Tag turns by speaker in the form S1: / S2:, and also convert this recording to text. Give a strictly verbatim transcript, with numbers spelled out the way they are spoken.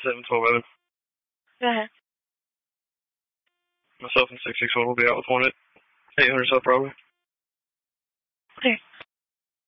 S1: seven twelve eleven.
S2: Go ahead.
S1: Myself and six six one will be out with one at eight hundred South Broadway.
S2: Okay.